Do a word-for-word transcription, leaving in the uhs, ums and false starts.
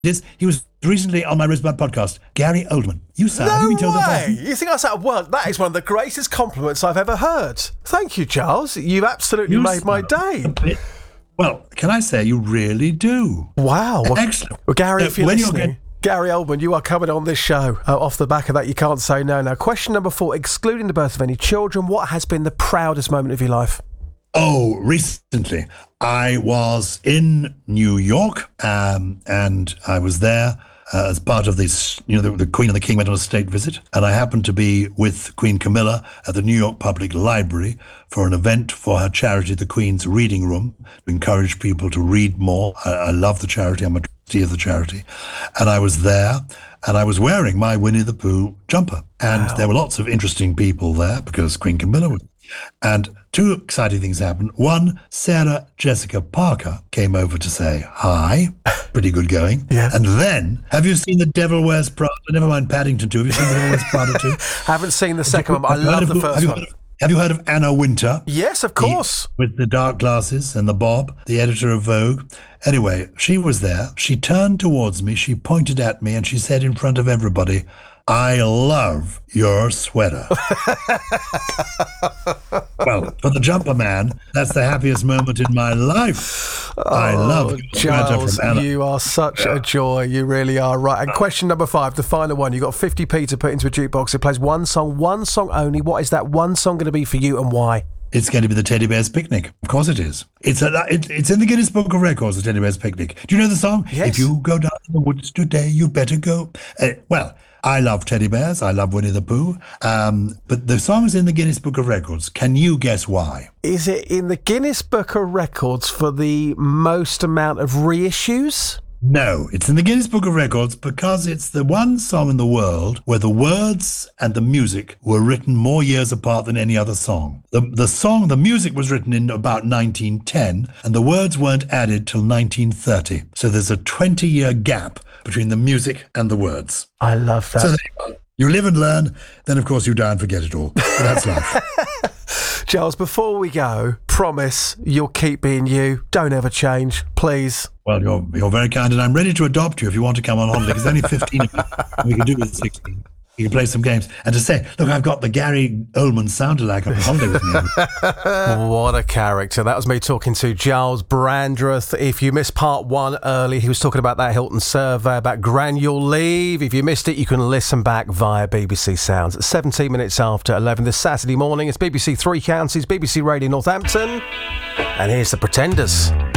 is, he was recently on my Rosebud podcast, Gary Oldman. You sir, no have you been told way. that? You think I was out of work? That is one of the greatest compliments I've ever heard. Thank you, Charles. You've absolutely You made my day. Well, can I say you really do? Wow. Well, excellent. Well, Gary, Uh, if you're when you're listening, getting- Gary Oldman, you are coming on this show. Uh, off the back of that, you can't say no. Now, question number four, excluding the birth of any children, what has been the proudest moment of your life? Oh, recently I was in New York, um, and I was there uh, as part of this, you know, the, the Queen and the King went on a state visit, and I happened to be with Queen Camilla at the New York Public Library for an event for her charity, the Queen's Reading Room, to encourage people to read more. I, I love the charity. I'm a trustee of the charity. And I was there, and I was wearing my Winnie the Pooh jumper. And wow. There were lots of interesting people there because Queen Camilla was. And two exciting things happened. One, Sarah Jessica Parker came over to say hi. Pretty good going. Yeah. And then, have you seen The Devil Wears Prada? Never mind Paddington two. Have you seen The Devil Wears Prada two? Haven't seen the second one, but I love the first one. Have you heard of Anna Wintour? Yes, of course. The, with the dark glasses and the bob, the editor of Vogue. Anyway, she was there. She turned towards me. She pointed at me and she said in front of everybody, I love your sweater. Well, for the jumper man, that's the happiest moment in my life. Oh, I love your Charles, from Anna. You are such yeah. a joy. You really are, right. And question number five, the final one. You've got fifty p to put into a jukebox. It plays one song, one song only. What is that one song going to be for you and why? It's going to be the Teddy Bear's Picnic. Of course it is. It's a, it, it's in the Guinness Book of Records, the Teddy Bear's Picnic. Do you know the song? Yes. If you go down in the woods today, you better go. Uh, well, I love teddy bears. I love Winnie the Pooh. Um, but the song is in the Guinness Book of Records. Can you guess why? Is it in the Guinness Book of Records for the most amount of reissues? No, it's in the Guinness Book of Records because it's the one song in the world where the words and the music were written more years apart than any other song. The, the song, the music was written in about nineteen ten and the words weren't added till nineteen thirty. So there's a twenty-year gap between the music and the words. I love that. So there you go. You live and learn, then of course you die and forget it all. But that's life. Charles, before we go, promise you'll keep being you. Don't ever change, please. Well, you're you're very kind, and I'm ready to adopt you if you want to come on holiday, because there's only fifteen of you. We can do with sixteen. You can play some games. And to say, look, I've got the Gary Oldman sound-alike on holiday with me. What a character. That was me talking to Giles Brandreth. If you missed part one early, he was talking about that Hilton survey, about granule leave. If you missed it, you can listen back via B B C Sounds. At seventeen minutes after eleven this Saturday morning, it's B B C Three Counties, B B C Radio Northampton. And here's the Pretenders.